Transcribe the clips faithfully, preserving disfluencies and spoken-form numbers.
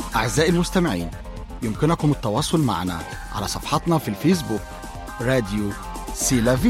أعزائي المستمعين، يمكنكم التواصل معنا على صفحتنا في الفيسبوك راديو سيلافي.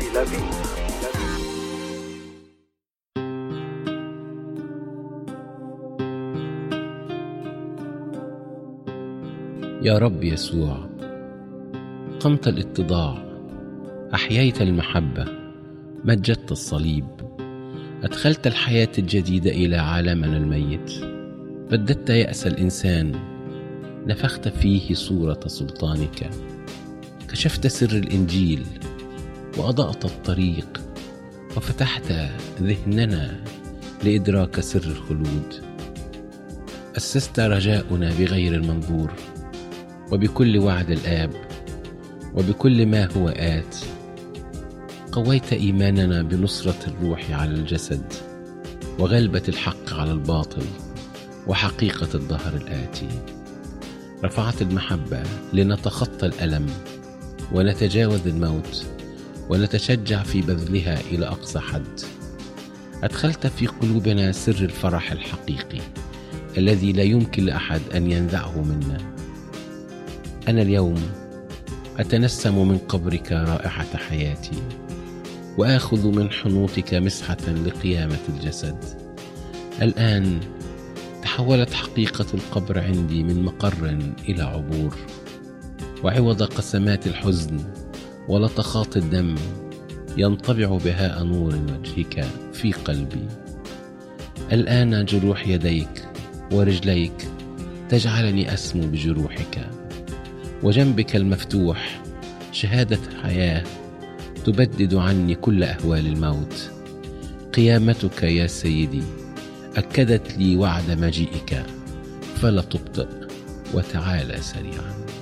يا رب يسوع، قمت الاتضاع، أحييت المحبة، مجدت الصليب، أدخلت الحياة الجديدة إلى عالمنا الميت، بددت يأس الإنسان، نفخت فيه صورة سلطانك، كشفت سر الإنجيل وأضأت الطريق، وفتحت ذهننا لإدراك سر الخلود. أسست رجاؤنا بغير المنظور، وبكل وعد الآب، وبكل ما هو آت. قويت إيماننا بنصرة الروح على الجسد، وغلبة الحق على الباطل، وحقيقة الظهر الآتي. رفعت المحبة لنتخطى الألم ونتجاوز الموت، ونتشجع في بذلها إلى أقصى حد. أدخلت في قلوبنا سر الفرح الحقيقي الذي لا يمكن لأحد أن ينزعه منا. أنا اليوم أتنسم من قبرك رائحة حياتي، وآخذ من حنوطك مسحة لقيامة الجسد. الآن تحولت حقيقة القبر عندي من مقر إلى عبور، وعوض قسمات الحزن ولطخات الدم ينطبع بهاء نور وجهك في قلبي. الآن جروح يديك ورجليك تجعلني أسمو بجروحك، وجنبك المفتوح شهادة حياة تبدد عني كل أهوال الموت. قيامتك يا سيدي أكدت لي وعد مجيئك، فلا تبطئ وتعالى سريعا.